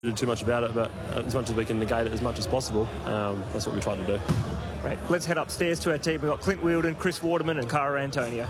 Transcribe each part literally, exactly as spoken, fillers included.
do too much about it, but as much as we can negate it as much as possible, um, that's what we try to do. Right, let's head upstairs to our team. We've got Clint Wheeldon, Chris Waterman and Cara Antonio.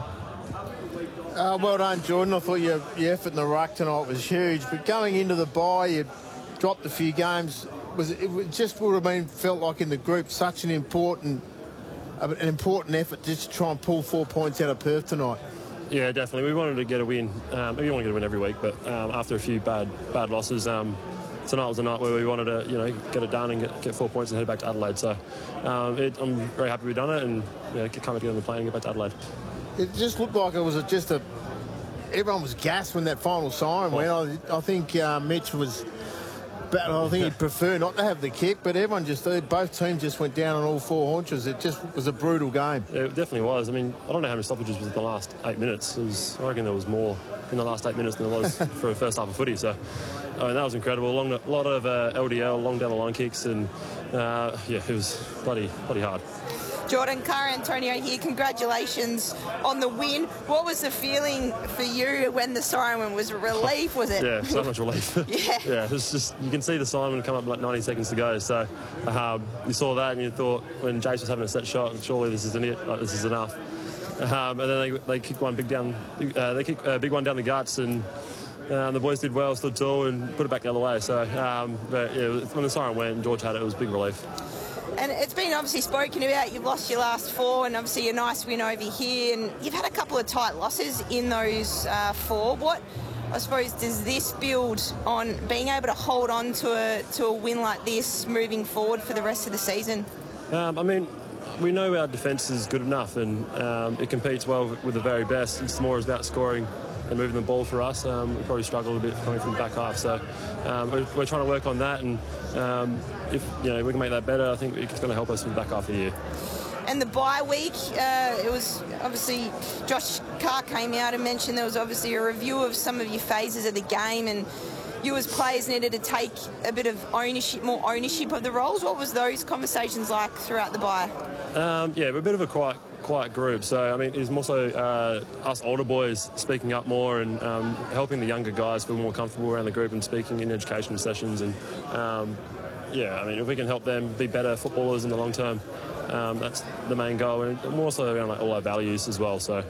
Uh, well done, Jordan. I thought your, your effort in the ruck tonight was huge, but going into the bye, you dropped a few games. Was it just would have been felt like in the group such an important, an important effort just to try and pull four points out of Perth tonight. Yeah, definitely. We wanted to get a win. Um, we want to get a win every week, but um, after a few bad bad losses, um, tonight was a night where we wanted to, you know, get it done and get, get four points and head back to Adelaide. So um, it, I'm very happy we've done it, and you know, come together on the plane and get back to Adelaide. It just looked like it was a, just a. Everyone was gassed when that final siren went. I, I think uh, Mitch was. But I think he'd prefer not to have the kick, but everyone just, both teams just went down on all four haunches. It just was a brutal game. Yeah, it definitely was. I mean, I don't know how many stoppages was in the last eight minutes. It was, I reckon there was more in the last eight minutes than there was for a first half of footy. So, I mean, that was incredible. Long, a lot of uh, L D L, long down the line kicks, and uh, yeah, it was bloody, bloody hard. Jordan, Cara Antonio here. Congratulations on the win. What was the feeling for you when the siren went? Was it relief? Was it? Yeah, so much relief. yeah. Yeah, it was just, you can see the siren come up like ninety seconds to go. So um, you saw that and you thought when Jace was having a set shot, surely this isn't it, like, this is enough. Um, and then they, they kicked one big down, uh, they kicked a big one down the guts, and um, the boys did well, stood tall and put it back the other way. So, um, but yeah, when the siren went and George had it, it was a big relief. And it's been obviously spoken about, you've lost your last four and obviously a nice win over here, and you've had a couple of tight losses in those uh, four. What, I suppose, does this build on being able to hold on to a, to a win like this moving forward for the rest of the season? Um, I mean, we know our defence is good enough, and um, it competes well with the very best. It's more about scoring and moving the ball for us. Um, we probably struggled a bit coming from the back half, so um, we're, we're trying to work on that, and um, if you know we can make that better, I think it's going to help us in the back half of the year. And the bye week, uh, it was obviously Josh Carr came out and mentioned there was obviously a review of some of your phases of the game, and you as players needed to take a bit of ownership, more ownership of the roles. What was those conversations like throughout the bye? Um, yeah, we're a bit of a quiet, quiet group. So, I mean, it's more so uh, us older boys speaking up more and um, helping the younger guys feel more comfortable around the group and speaking in education sessions. And, um, yeah, I mean, if we can help them be better footballers in the long term, um, that's the main goal. And more so around like, all our values as well. So,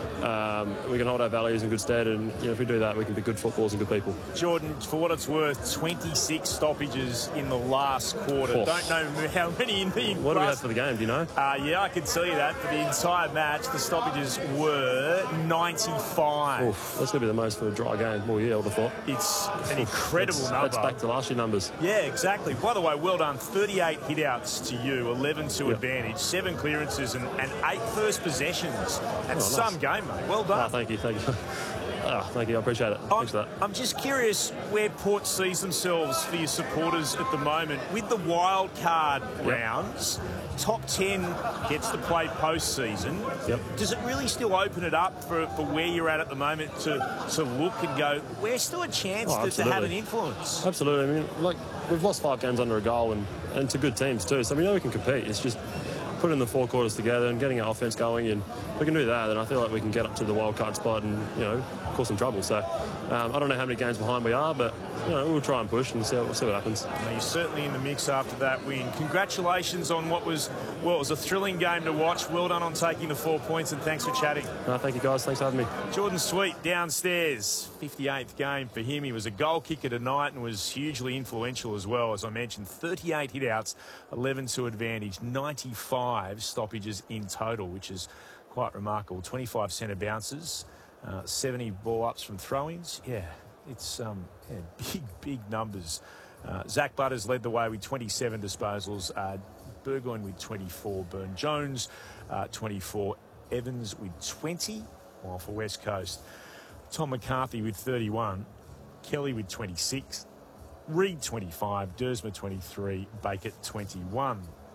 Um, we can hold our values in good stead, and you know, if we do that, we can be good footballers and good people. Jordan, for what it's worth, twenty-six stoppages in the last quarter. Oh. Don't know how many in the What do we have for the game, do you know? Uh, yeah, I can tell you that. For the entire match, the stoppages were ninety-five. Oof, that's going to be the most for a dry game all year, I would have thought. It's an incredible that's, number. That's back to last year numbers. Yeah, exactly. By the way, well done. thirty-eight hit-outs to you, eleven to yep. advantage, seven clearances and, and eight first possessions. That's oh, nice. some game, mate. Well done. Oh, thank you, thank you. Oh, thank you, I appreciate it. I'm, Thanks for that. I'm just curious where Port sees themselves for your supporters at the moment. With the wild card yep. rounds, top ten gets to play postseason. Yep. Does it really still open it up for, for where you're at at the moment to, to look and go, we're still a chance Oh, to, to have an influence? Absolutely. I mean, like, we've lost five games under a goal, and, and to good teams too, so we know we can compete. It's just putting the four quarters together and getting our offence going, and we can do that, then I feel like we can get up to the wild card spot and, you know, cause some trouble. So um, I don't know how many games behind we are, but, you know, we'll try and push and see, how, see what happens. Well, you're certainly in the mix after that win. Congratulations on what was, well, it was a thrilling game to watch. Well done on taking the four points, and thanks for chatting. No, thank you, guys. Thanks for having me. Jordan Sweet downstairs, fifty-eighth game for him. He was a goal kicker tonight and was hugely influential as well. As I mentioned, thirty-eight hit-outs, eleven to advantage, ninety-five stoppages in total, which is quite remarkable. twenty-five centre bounces, uh, seventy ball-ups from throw-ins. Yeah, it's um, yeah, big, big numbers. Uh, Zach Butters led the way with twenty-seven disposals. Uh, Burgoyne with twenty-four. Burne-Jones, uh, twenty-four. Evans with twenty. While for West Coast, Tom McCarthy with thirty-one. Kelly with twenty-six. Reid twenty-five. Dersma twenty-three. Baker twenty-one.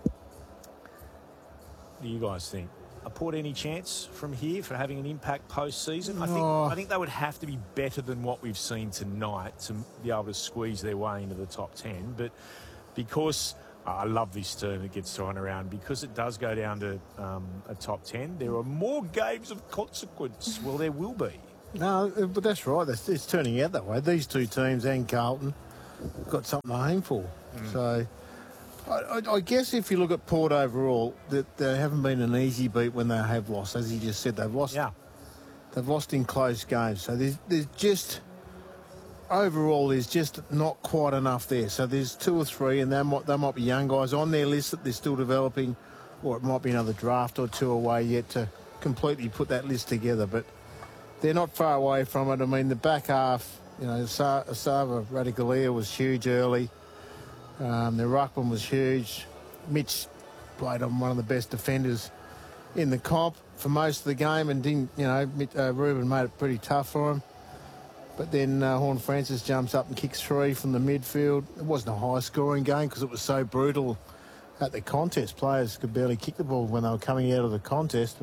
What do you guys think? Are Port any chance from here for having an impact post-season? I think Oh. I think they would have to be better than what we've seen tonight to be able to squeeze their way into the top ten. But because uh, I love this term that gets thrown around, because it does go down to um, a top ten, there are more games of consequence. Well, there will be. No, but that's right. It's, it's turning out that way. These two teams and Carlton got something to aim for. Mm. So I, I, I guess if you look at Port overall, that they haven't been an easy beat when they have lost. As you just said, they've lost. Yeah. They've lost in close games. So there's, there's just, overall, there's just not quite enough there. So there's two or three, and they might, they might be young guys on their list that they're still developing, or it might be another draft or two away yet to completely put that list together. But they're not far away from it. I mean, the back half, you know, Asava Radicalia was huge early. Um, the ruckman was huge. Mitch played on one of the best defenders in the comp for most of the game, and didn't, you know, uh, Ruben made it pretty tough for him. But then uh, Horn Francis jumps up and kicks three from the midfield. It wasn't a high-scoring game because it was so brutal at the contest. Players could barely kick the ball when they were coming out of the contest.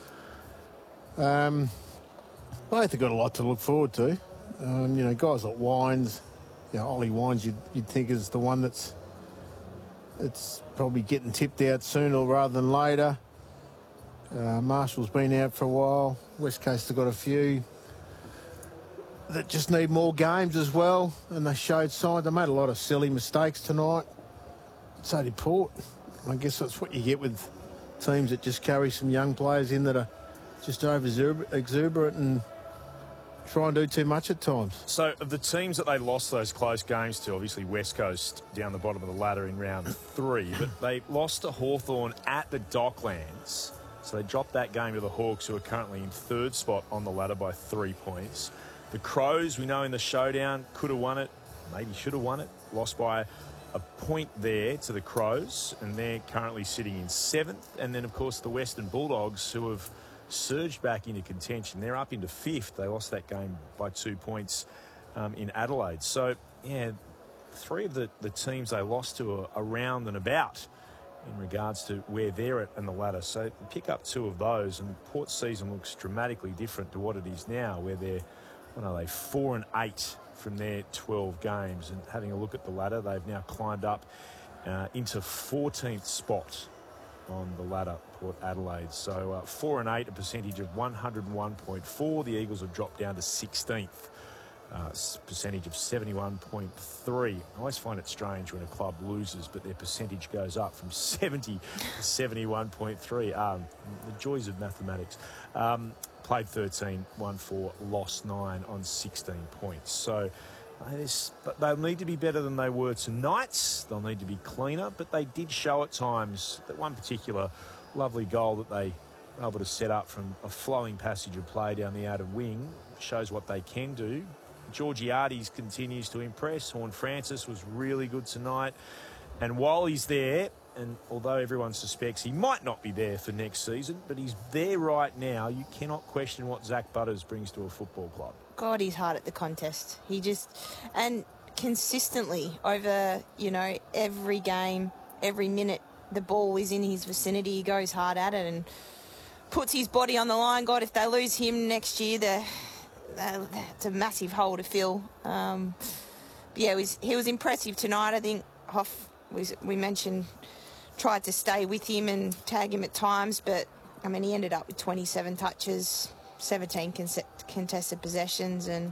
But um, both have got a lot to look forward to. Um, you know, guys like Wines, you know, Ollie Wines, you'd, you'd think is the one that's it's probably getting tipped out sooner rather than later. Uh, Marshall's been out for a while. West Coast have got a few that just need more games as well, and they showed signs. They made a lot of silly mistakes tonight. So did Port. I guess that's what you get with teams that just carry some young players in that are just over exuberant and try and do too much at times. So of the teams that they lost those close games to, obviously West Coast down the bottom of the ladder in round three, but they lost to Hawthorn at the Docklands. So they dropped that game to the Hawks, who are currently in third spot on the ladder by three points. The Crows, we know in the showdown, could have won it, maybe should have won it. Lost by a point there to the Crows, and they're currently sitting in seventh. And then, of course, the Western Bulldogs, who have surged back into contention. They're up into fifth. They lost that game by two points um, in Adelaide. So, yeah, three of the, the teams they lost to are around and about in regards to where they're at in the ladder. So pick up two of those, and Port's season looks dramatically different to what it is now, where they're, what are they, four and eight from their twelve games. And having a look at the ladder, they've now climbed up uh, into fourteenth spot on the ladder, Port Adelaide. So uh, four and eight, a percentage of one hundred one point four. The Eagles have dropped down to sixteenth. Uh, percentage of seventy-one point three. I always find it strange when a club loses, but their percentage goes up from seventy to seventy-one point three. Um, the joys of mathematics. Um, played thirteen, won four, lost nine on sixteen points. So uh, but they'll need to be better than they were tonight. They'll need to be cleaner, but they did show at times that one particular lovely goal that they were able to set up from a flowing passage of play down the outer wing shows what they can do. Georgiades continues to impress. Horn Francis was really good tonight. And while he's there, and although everyone suspects he might not be there for next season, but he's there right now, you cannot question what Zach Butters brings to a football club. God, he's hard at the contest. He just, and consistently over, you know, every game, every minute, the ball is in his vicinity. He goes hard at it and puts his body on the line. God, if they lose him next year, they're... it's a massive hole to fill. Um, yeah, it was, he was impressive tonight. I think Hoff, was, we mentioned, tried to stay with him and tag him at times, but, I mean, he ended up with twenty-seven touches, seventeen con- contested possessions, and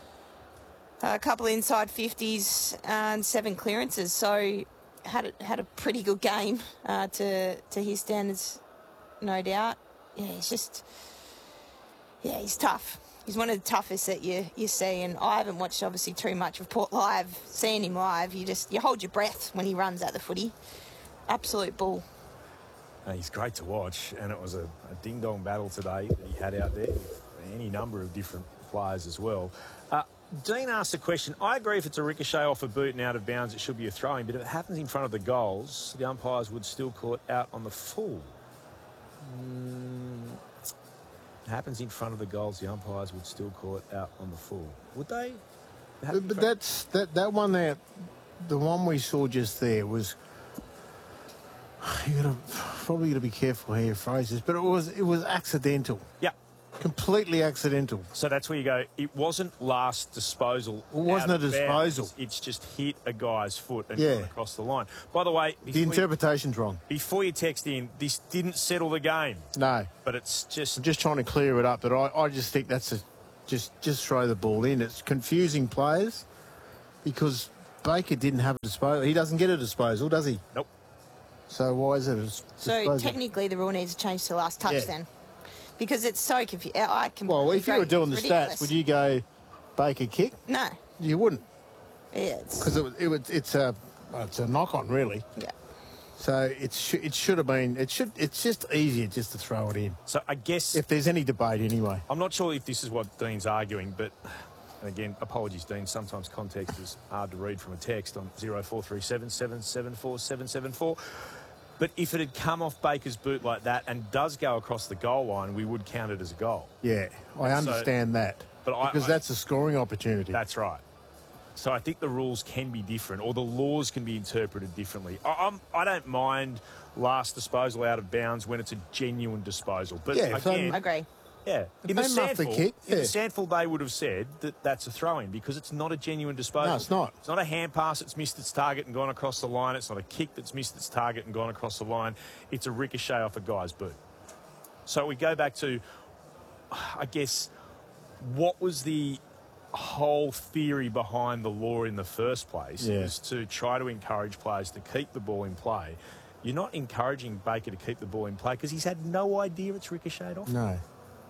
a couple of inside fifties and seven clearances. So had a, had a pretty good game uh, to, to his standards, no doubt. Yeah, he's just... Yeah, he's tough. He's one of the toughest that you, you see, and I haven't watched obviously too much of Port live. Seeing him live, you just you hold your breath when he runs at the footy. Absolute bull. Uh, he's great to watch, and it was a, a ding-dong battle today that he had out there with any number of different players as well. Uh, Dean asked a question. I agree if it's a ricochet off a boot and out of bounds, it should be a throwing, but if it happens in front of the goals, the umpires would still call it out on the full. Mm. Happens in front of the goals, the umpires would still call it out on the full. Would they? But, but that's that that one there, the one we saw just there was. You gotta probably gotta be careful how you phrase this, but it was it was accidental. Yeah. Completely accidental. So that's where you go. It wasn't last disposal. It wasn't a disposal. Bounds. It's just hit a guy's foot and yeah. gone across the line. By the way, the interpretation's you, wrong. Before you text in, this didn't settle the game. No, but it's just I'm just trying to clear it up. But I, I just think that's a just just throw the ball in. It's confusing players because Baker didn't have a disposal. He doesn't get a disposal, does he? Nope. So why is it a dis- So disposal? technically the rule needs to change to last touch Yeah. then. Because it's so confusing. I can. Well, if you were doing the stats, would you go Baker kick? No. You wouldn't, Yeah. It's, because it, it, would- it's a well, it's a knock on really. yeah. So it sh- it should have been. It should. It's just easier just to throw it in. So I guess If there's any debate, anyway. I'm not sure if this is what Dean's arguing, but and again, apologies, Dean. Sometimes context is hard to read from a text on zero four three seven seven seven four seven seven four. But if it had come off Baker's boot like that and does go across the goal line, we would count it as a goal. Yeah, I understand that, but I- because I- that's a scoring opportunity. That's right. So I think the rules can be different, or the laws can be interpreted differently. I, I'm, I don't mind last disposal out of bounds when it's a genuine disposal. But Yeah, if they- again, I agree. yeah, in they the muff the Sandful, kick, in the yeah. Sandful, they would have said that that's a throw-in because it's not a genuine disposal. No, it's not. It's not a hand pass that's missed its target and gone across the line. It's not a kick that's missed its target and gone across the line. It's a ricochet off a guy's boot. So we go back to, I guess, what was the whole theory behind the law in the first place? Yeah. It was to try to encourage players to keep the ball in play. You're not encouraging Baker to keep the ball in play because he's had no idea it's ricocheted off. No.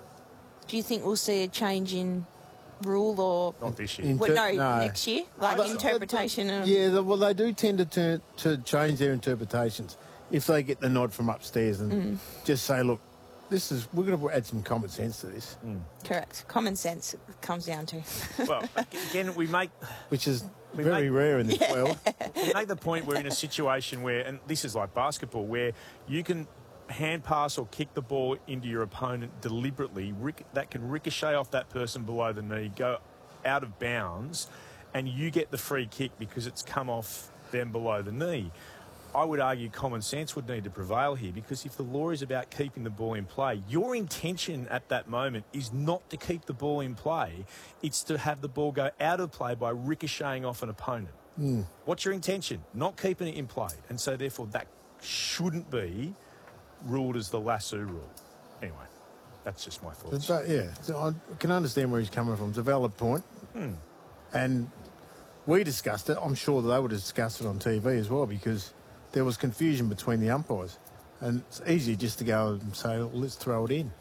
Do you think we'll see a change in rule or Not this year. In- well, no, No. next year? Like But- interpretation of Yeah, the- well, they do tend to turn, to change their interpretations if they get the nod from upstairs and Mm. just say, look, this is we're going to add some common sense to this, correct. Common sense it comes down to. Well, again, we make which is We very make- rare in this world. we make the point we're in a situation where, and this is like basketball, where you can hand pass or kick the ball into your opponent deliberately. Ric- that can ricochet off that person below the knee, go out of bounds, and you get the free kick because it's come off them below the knee. I would argue common sense would need to prevail here, because if the law is about keeping the ball in play, your intention at that moment is not to keep the ball in play. It's to have the ball go out of play by ricocheting off an opponent. Mm. What's your intention? Not keeping it in play. And so therefore that shouldn't be ruled as the lasso rule. Anyway, that's just my thoughts. So, yeah, so I can understand where he's coming from. It's a valid point. Hmm. And we discussed it. I'm sure that they would have discussed it on T V as well, because there was confusion between the umpires. And it's easy just to go and say, well, let's throw it in.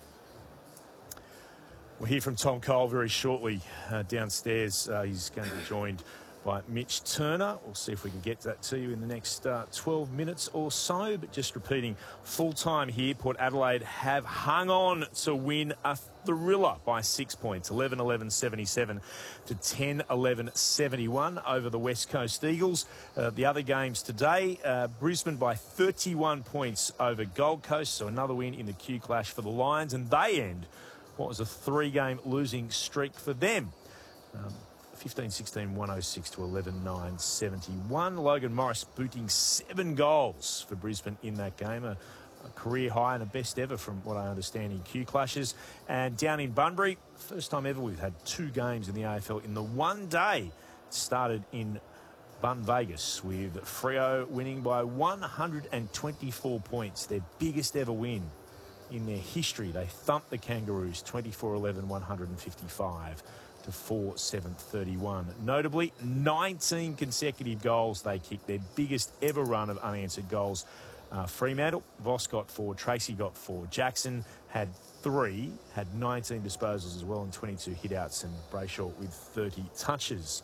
We'll hear from Tom Cole very shortly uh, downstairs. Uh, he's going to be joined by Mitch Turner. We'll see if we can get that to you in the next uh, twelve minutes or so. But just repeating, full time here, Port Adelaide have hung on to win a thriller by six points, eleven eleven seventy-seven to ten eleven seventy-one over the West Coast Eagles. Uh, the other games today, uh, Brisbane by thirty-one points over Gold Coast, so another win in the Q Clash for the Lions, and they end what was a three-game losing streak for them. Um, fifteen sixteen, one oh six to eleven nine seventy-one. Logan Morris booting seven goals for Brisbane in that game. A, a career high and a best ever from what I understand in Q Clashes. And down in Bunbury, first time ever we've had two games in the A F L in the one day. It started in Bun Vegas with Freo winning by one hundred twenty-four points, their biggest ever win in their history. They thumped the Kangaroos twenty-four eleven, one fifty-five to four seven thirty-one. Notably, nineteen consecutive goals they kicked, their biggest ever run of unanswered goals. Uh, Fremantle, Voss got four, Tracy got four, Jackson had three, had nineteen disposals as well and twenty-two hit-outs, and Brayshaw with thirty touches.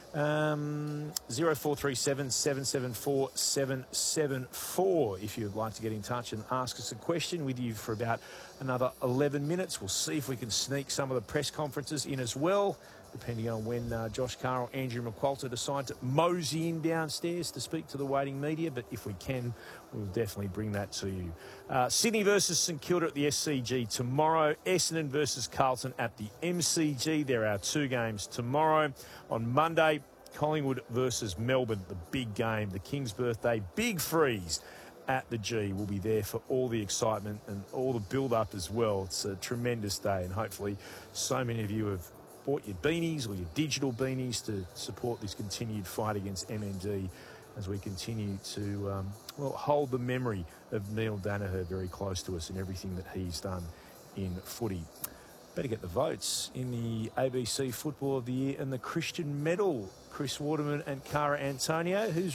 Um, zero four three seven, seven seven four, seven seven four if you'd like to get in touch and ask us a question. With you for about another eleven minutes. We'll see if we can sneak some of the press conferences in as well, depending on when uh, Josh Carr or Andrew McQualter decide to mosey in downstairs to speak to the waiting media. But if we can, we'll definitely bring that to you. Uh, Sydney versus St Kilda at the S C G tomorrow. Essendon versus Carlton at the M C G. There are two games tomorrow. On Monday, Collingwood versus Melbourne, the big game, the King's birthday, big freeze at the G. Will be there for all the excitement and all the build-up as well. It's a tremendous day, and hopefully so many of you have bought your beanies or your digital beanies to support this continued fight against M N D as we continue to, um, well, hold the memory of Neil Danaher very close to us and everything that he's done in footy. better get the votes in the A B C Football of the Year and the Christian Medal. Chris Waterman and Cara Antonio, who's